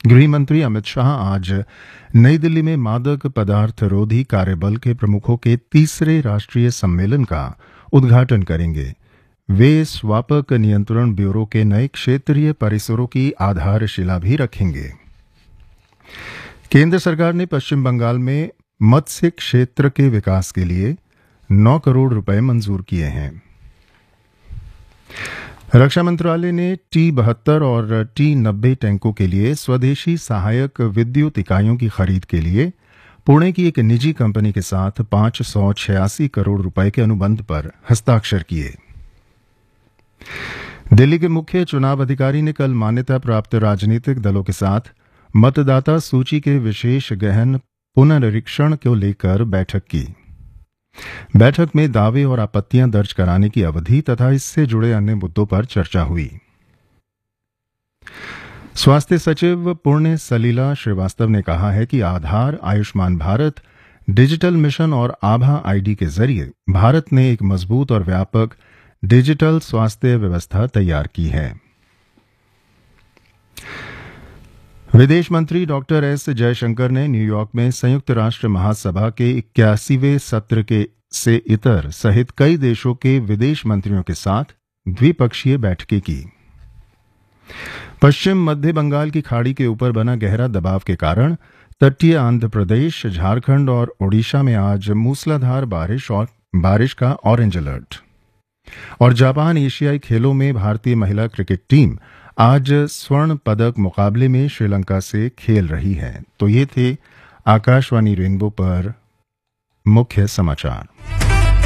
गृह मंत्री अमित शाह आज नई दिल्ली में मादक पदार्थ रोधी कार्यबल के प्रमुखों के तीसरे राष्ट्रीय सम्मेलन का उद्घाटन करेंगे। वे स्वापक नियंत्रण ब्यूरो के नए क्षेत्रीय परिसरों की आधारशिला भी रखेंगे। केंद्र सरकार ने पश्चिम बंगाल में मत्स्य क्षेत्र के विकास के लिए 9 करोड़ रुपए मंजूर किए हैं। रक्षा मंत्रालय ने T-72 और T-90 टैंकों के लिए स्वदेशी सहायक विद्युत इकाइयों की खरीद के लिए पुणे की एक निजी कंपनी के साथ 586 करोड़ रुपए के अनुबंध पर हस्ताक्षर किए। दिल्ली के मुख्य चुनाव अधिकारी ने कल मान्यता प्राप्त राजनीतिक दलों के साथ मतदाता सूची के विशेष गहन पुनरीक्षण को लेकर बैठक की। बैठक में दावे और आपत्तियां दर्ज कराने की अवधि तथा इससे जुड़े अन्य मुद्दों पर चर्चा हुई। स्वास्थ्य सचिव पुण्य सलीला श्रीवास्तव ने कहा है कि आधार, आयुष्मान भारत, डिजिटल मिशन और आभा आईडी के जरिए भारत ने एक मजबूत और व्यापक डिजिटल स्वास्थ्य व्यवस्था तैयार की है। विदेश मंत्री डॉक्टर एस जयशंकर ने न्यूयॉर्क में संयुक्त राष्ट्र महासभा के 81वें सत्र से इतर सहित कई देशों के विदेश मंत्रियों के साथ द्विपक्षीय बैठकें की। पश्चिम मध्य बंगाल की खाड़ी के ऊपर बना गहरा दबाव के कारण तटीय आंध्र प्रदेश, झारखंड और ओडिशा में आज मूसलाधार बारिश का ऑरेंज अलर्ट। और जापान एशियाई खेलों में भारतीय महिला क्रिकेट टीम आज स्वर्ण पदक मुकाबले में श्रीलंका से खेल रही है। तो ये थे आकाशवाणी रेनबो पर मुख्य समाचार।